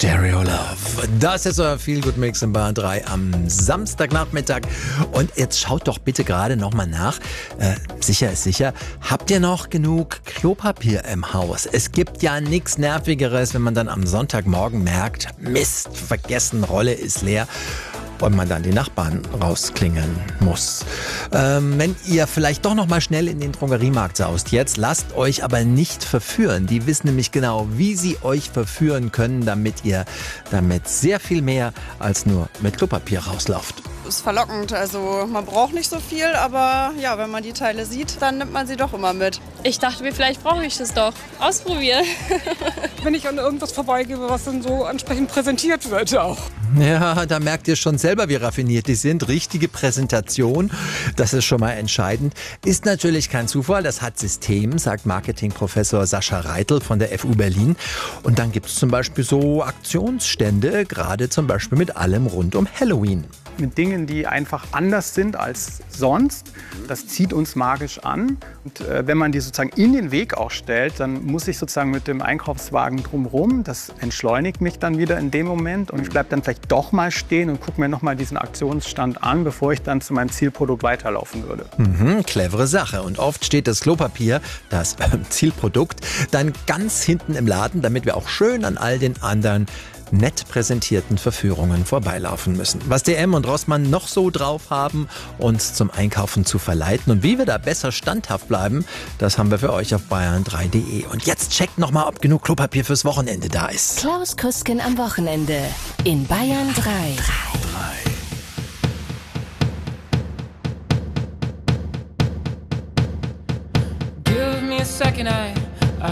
Stereo Love. Das ist euer Feel Good Mix in Bayern 3 am Samstagnachmittag. Und jetzt schaut doch bitte gerade nochmal nach. Sicher ist sicher. Habt ihr noch genug Klopapier im Haus? Es gibt ja nichts Nervigeres, wenn man dann am Sonntagmorgen merkt, Mist, vergessen, Rolle ist leer. Und man dann die Nachbarn rausklingeln muss. Wenn ihr vielleicht doch noch mal schnell in den Drogeriemarkt saust jetzt, lasst euch aber nicht verführen. Die wissen nämlich genau, wie sie euch verführen können, damit ihr damit sehr viel mehr als nur mit Klopapier rauslauft. Ist verlockend, also man braucht nicht so viel, aber ja, wenn man die Teile sieht, dann nimmt man sie doch immer mit. Ich dachte mir, vielleicht brauche ich das doch. Ausprobieren. Wenn ich an irgendwas vorbeigehe, was dann so ansprechend präsentiert wird auch. Ja, da merkt ihr schon selber, wie raffiniert die sind. Richtige Präsentation, das ist schon mal entscheidend. Ist natürlich kein Zufall, das hat System, sagt Marketingprofessor Sascha Reitel von der FU Berlin. Und dann gibt es zum Beispiel so Aktionsstände, gerade zum Beispiel mit allem rund um Halloween. Mit Dingen, die einfach anders sind als sonst. Das zieht uns magisch an. Und wenn man die sozusagen in den Weg auch stellt, dann muss ich sozusagen mit dem Einkaufswagen drumherum. Das entschleunigt mich dann wieder in dem Moment. Und ich bleibe dann vielleicht doch mal stehen und gucke mir noch mal diesen Aktionsstand an, bevor ich dann zu meinem Zielprodukt weiterlaufen würde. Clevere Sache. Und oft steht das Klopapier, das Zielprodukt, dann ganz hinten im Laden, damit wir auch schön an all den anderen nett präsentierten Verführungen vorbeilaufen müssen. Was DM und Rossmann noch so drauf haben, uns zum Einkaufen zu verleiten und wie wir da besser standhaft bleiben, das haben wir für euch auf bayern3.de. Und jetzt checkt nochmal, ob genug Klopapier fürs Wochenende da ist. Klaus Kusken am Wochenende in Bayern 3. Give me a second, I